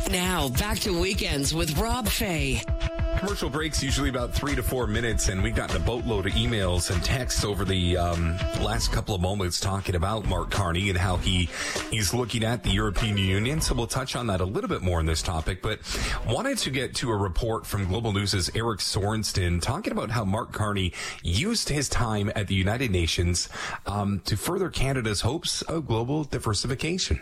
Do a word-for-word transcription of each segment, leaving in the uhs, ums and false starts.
Now, back to Weekends with Rob Fay. Commercial breaks usually about three to four minutes, and we've gotten a boatload of emails and texts over the um, last couple of moments talking about Mark Carney and how he is looking at the European Union. So we'll touch on that a little bit more in this topic, but wanted to get to a report from Global News' Eric Sorensen talking about how Mark Carney used his time at the United Nations um, to further Canada's hopes of global diversification.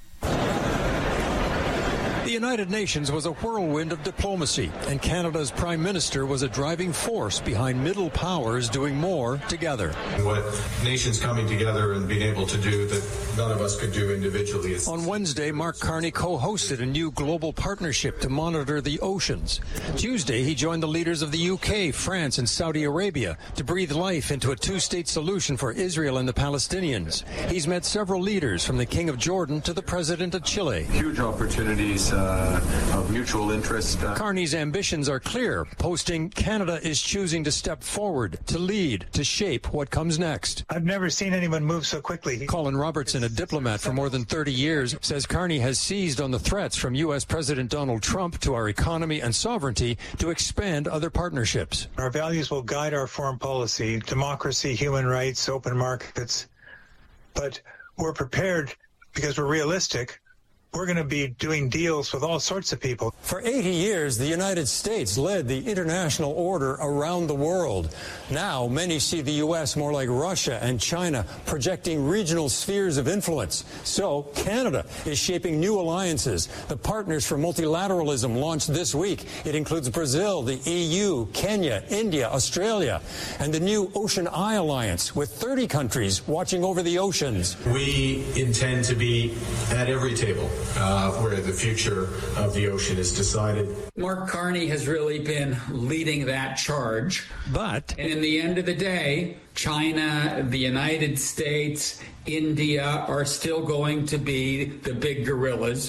The United Nations was a whirlwind of diplomacy, and Canada's Prime Minister was a driving force behind middle powers doing more together. What nations coming together and being able to do that none of us could do individually. Is- On Wednesday, Mark Carney co-hosted a new global partnership to monitor the oceans. Tuesday, he joined the leaders of the U K, France, and Saudi Arabia to breathe life into a two-state solution for Israel and the Palestinians. He's met several leaders, from the King of Jordan to the President of Chile. Huge opportunities Uh, of mutual interest. Uh. Carney's ambitions are clear, posting Canada is choosing to step forward, to lead, to shape what comes next. I've never seen anyone move so quickly. Colin Robertson, a diplomat for more than thirty years, says Carney has seized on the threats from U S President Donald Trump to our economy and sovereignty to expand other partnerships. Our values will guide our foreign policy, democracy, human rights, open markets. But we're prepared because we're realistic. We're going to be doing deals with all sorts of people. For eighty years, the United States led the international order around the world. Now, many see the U S more like Russia and China, projecting regional spheres of influence. So, Canada is shaping new alliances. The Partners for Multilateralism launched this week. It includes Brazil, the E U, Kenya, India, Australia, and the new Ocean Eye Alliance, with thirty countries watching over the oceans. We intend to be at every table Uh, where the future of the ocean is decided. Mark Carney has really been leading that charge. But and in the end of the day, China, the United States, India are still going to be the big gorillas.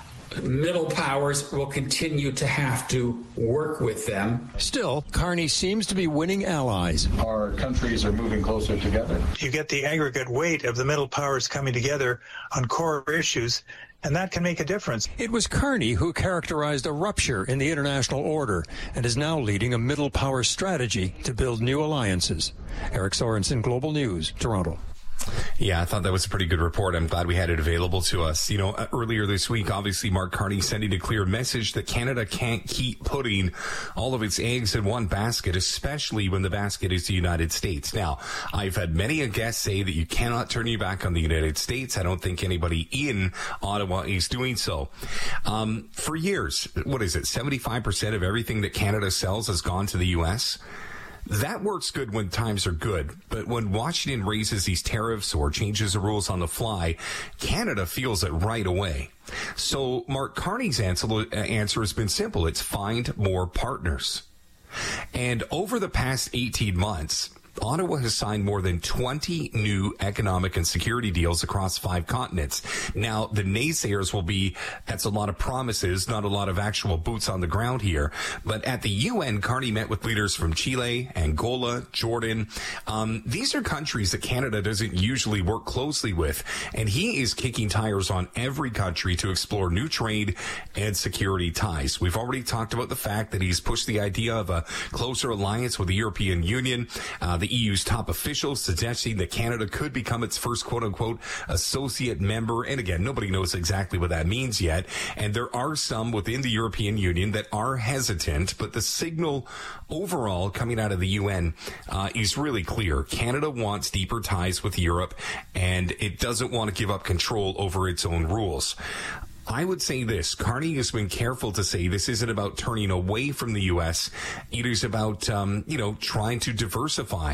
Middle powers will continue to have to work with them. Still, Carney seems to be winning allies. Our countries are moving closer together. You get the aggregate weight of the middle powers coming together on core issues, and that can make a difference. It was Carney who characterized a rupture in the international order and is now leading a middle power strategy to build new alliances. Eric Sorensen, Global News, Toronto. Yeah, I thought that was a pretty good report. I'm glad we had it available to us. You know, earlier this week, obviously, Mark Carney sending a clear message that Canada can't keep putting all of its eggs in one basket, especially when the basket is the United States. Now, I've had many a guest say that you cannot turn your back on the United States. I don't think anybody in Ottawa is doing so. Um, for years, what is it, seventy-five percent of everything that Canada sells has gone to the U S? That works good when times are good, but when Washington raises these tariffs or changes the rules on the fly, Canada feels it right away. So Mark Carney's answer has been simple. It's find more partners. And over the past eighteen months, Ottawa has signed more than twenty new economic and security deals across five continents. Now, the naysayers will be, that's a lot of promises, not a lot of actual boots on the ground here. But at the U N, Carney met with leaders from Chile, Angola, Jordan. Um, these are countries that Canada doesn't usually work closely with. And he is kicking tires on every country to explore new trade and security ties. We've already talked about the fact that he's pushed the idea of a closer alliance with the European Union. Uh, the E U's top officials suggesting that Canada could become its first quote-unquote associate member. And again, nobody knows exactly what that means yet. And there are some within the European Union that are hesitant, but the signal overall coming out of the U N uh, is really clear. Canada wants deeper ties with Europe, and it doesn't want to give up control over its own rules. I would say this, Carney has been careful to say this isn't about turning away from the U S. It is about, um, you know, trying to diversify.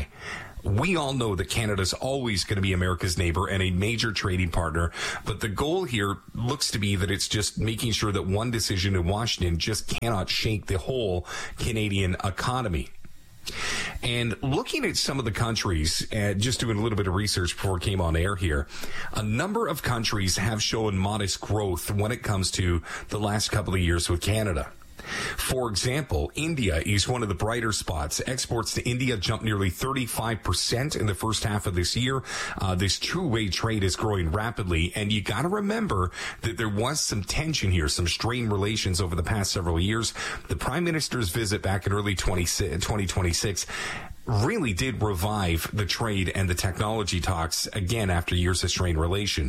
We all know that Canada's always going to be America's neighbor and a major trading partner, but the goal here looks to be that it's just making sure that one decision in Washington just cannot shake the whole Canadian economy. And looking at some of the countries, uh, just doing a little bit of research before we came on air here, a number of countries have shown modest growth when it comes to the last couple of years with Canada. For example, India is one of the brighter spots. Exports to India jumped nearly thirty-five percent in the first half of this year. Uh, this two-way trade is growing rapidly, and you got to remember that there was some tension here, some strained relations over the past several years. The Prime Minister's visit back in early twenty twenty-six really did revive the trade and the technology talks again after years of strained relation.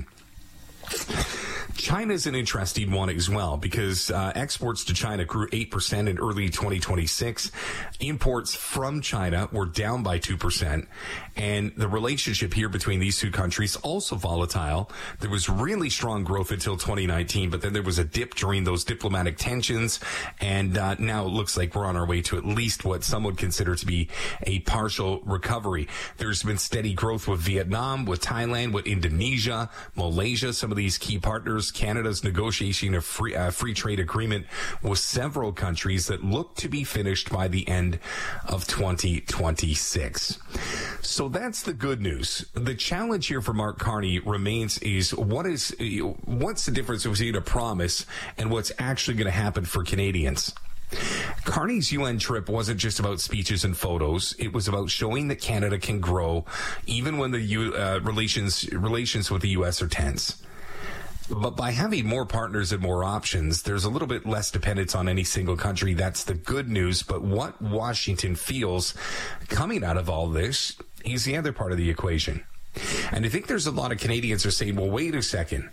China's an interesting one as well because uh, exports to China grew eight percent in early twenty twenty-six. Imports from China were down by two percent. And the relationship here between these two countries also volatile. There was really strong growth until twenty nineteen, but then there was a dip during those diplomatic tensions. And uh, now it looks like we're on our way to at least what some would consider to be a partial recovery. There's been steady growth with Vietnam, with Thailand, with Indonesia, Malaysia, some of these key partners. Canada's negotiating a free, uh, free trade agreement with several countries that look to be finished by the end of twenty twenty-six. So that's the good news. The challenge here for Mark Carney remains is what is what's the difference between a promise and what's actually going to happen for Canadians? Carney's U N trip wasn't just about speeches and photos. It was about showing that Canada can grow even when the U, uh, relations relations with the U S are tense. But by having more partners and more options, there's a little bit less dependence on any single country. That's the good news. But what Washington feels coming out of all this is the other part of the equation. And I think there's a lot of Canadians who are saying, well, wait a second.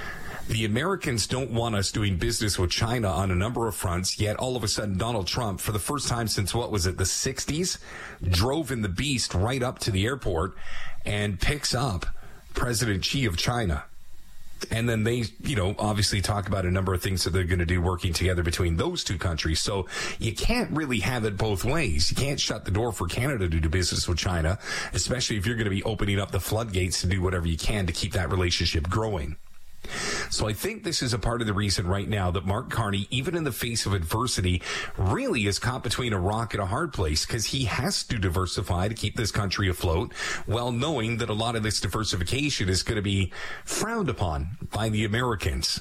The Americans don't want us doing business with China on a number of fronts, yet all of a sudden Donald Trump, for the first time since, what was it, the sixties, drove in the beast right up to the airport and picks up President Xi of China. And then they, you know, obviously talk about a number of things that they're going to do working together between those two countries. So you can't really have it both ways. You can't shut the door for Canada to do business with China, especially if you're going to be opening up the floodgates to do whatever you can to keep that relationship growing. So I think this is a part of the reason right now that Mark Carney, even in the face of adversity, really is caught between a rock and a hard place because he has to diversify to keep this country afloat, while knowing that a lot of this diversification is going to be frowned upon by the Americans.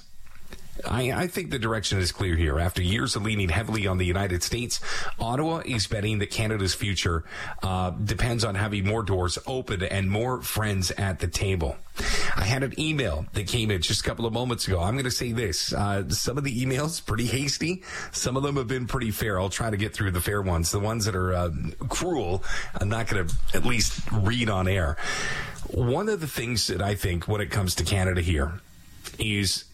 I, I think the direction is clear here. After years of leaning heavily on the United States, Ottawa is betting that Canada's future uh, depends on having more doors open and more friends at the table. I had an email that came in just a couple of moments ago. I'm going to say this. Uh, some of the emails, pretty hasty. Some of them have been pretty fair. I'll try to get through the fair ones. The ones that are uh, cruel, I'm not going to at least read on air. One of the things that I think when it comes to Canada here is,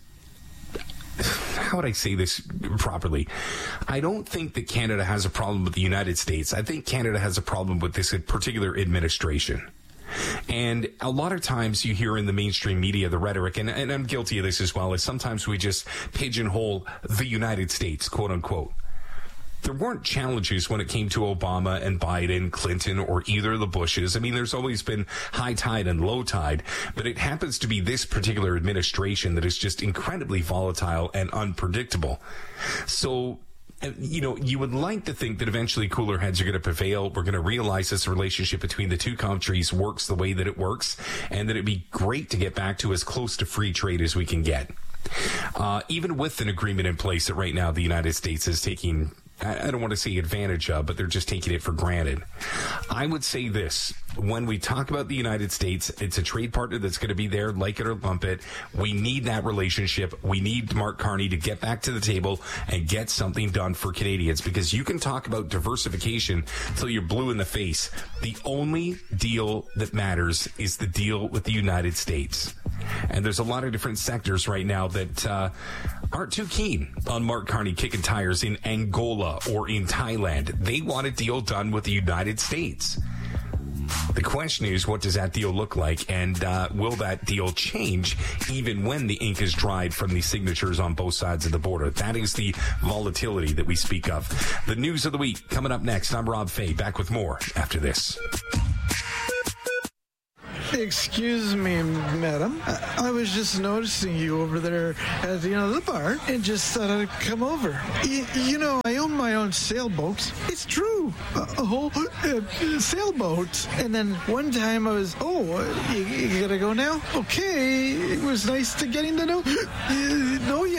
how would I say this properly? I don't think that Canada has a problem with the United States. I think Canada has a problem with this particular administration. And a lot of times you hear in the mainstream media the rhetoric, and, and I'm guilty of this as well, is sometimes we just pigeonhole the United States, quote unquote. There weren't challenges when it came to Obama and Biden, Clinton, or either of the Bushes. I mean, there's always been high tide and low tide, but it happens to be this particular administration that is just incredibly volatile and unpredictable. So, you know, you would like to think that eventually cooler heads are going to prevail. We're going to realize this relationship between the two countries works the way that it works, and that it'd be great to get back to as close to free trade as we can get. Uh, even with an agreement in place that right now the United States is taking, I don't want to say advantage of, but they're just taking it for granted. I would say this. When we talk about the United States, it's a trade partner that's going to be there, like it or lump it. We need that relationship. We need Mark Carney to get back to the table and get something done for Canadians, because you can talk about diversification till you're blue in the face. The only deal that matters is the deal with the United States. And there's a lot of different sectors right now that uh, aren't too keen on Mark Carney kicking tires in Angola or in Thailand. They want a deal done with the United States. The question is, what does that deal look like? And uh, will that deal change even when the ink is dried from the signatures on both sides of the border? That is the volatility that we speak of. The news of the week coming up next. I'm Rob Fay, back with more after this. Excuse me, madam. I, I was just noticing you over there at the end of the bar and just thought I'd come over. Y- you know, I own my own sailboat. It's true. A, a whole uh, sailboat. And then one time I was, oh, uh, you, you gotta go now? Okay. It was nice to getting to know, uh, know you.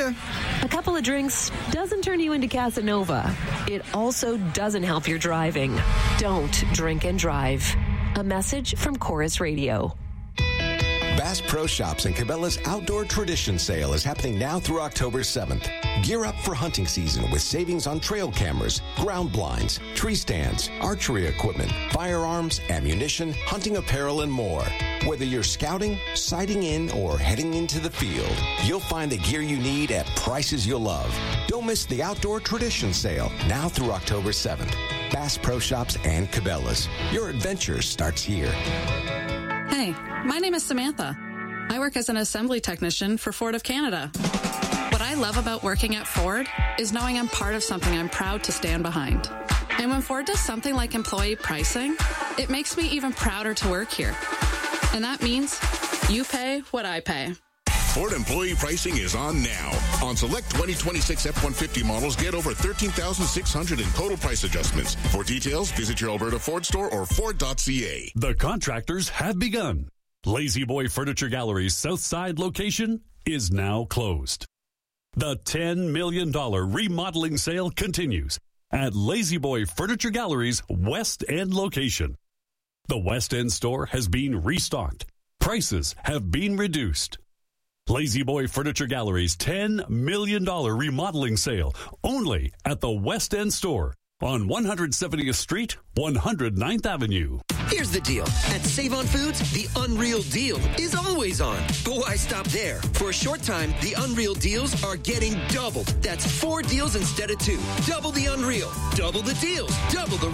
ya. A couple of drinks doesn't turn you into Casanova. It also doesn't help your driving. Don't drink and drive. A message from Chorus Radio. Bass Pro Shops and Cabela's Outdoor Tradition Sale is happening now through October seventh. Gear up for hunting season with savings on trail cameras, ground blinds, tree stands, archery equipment, firearms, ammunition, hunting apparel, and more. Whether you're scouting, sighting in, or heading into the field, you'll find the gear you need at prices you'll love. Don't miss the Outdoor Tradition Sale now through October seventh. Bass Pro Shops and Cabela's. Your adventure starts here. Hey, my name is Samantha. I work as an assembly technician for Ford of Canada. What I love about working at Ford is knowing I'm part of something I'm proud to stand behind. And when Ford does something like employee pricing, it makes me even prouder to work here. And that means you pay what I pay. Ford employee pricing is on now. On select twenty twenty-six F one fifty models, get over thirteen thousand six hundred dollars in total price adjustments. For details, visit your Alberta Ford store or Ford dot C A. The contractors have begun. Lazy Boy Furniture Gallery's Southside location is now closed. The ten million dollars remodeling sale continues at Lazy Boy Furniture Gallery's West End location. The West End store has been restocked. Prices have been reduced. Lazy Boy Furniture Gallery's ten million dollars remodeling sale only at the West End store on one hundred seventieth Street, one hundred ninth Avenue. Here's the deal. At Save-On Foods, the Unreal Deal is always on. But why stop there? For a short time, the Unreal Deals are getting doubled. That's four deals instead of two. Double the Unreal. Double the deals. Double the